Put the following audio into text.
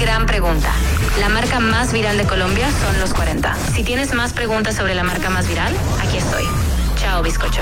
Gran pregunta. La marca más viral de Colombia son los 40. Si tienes más preguntas sobre la marca más viral, aquí estoy. Chao, bizcocho.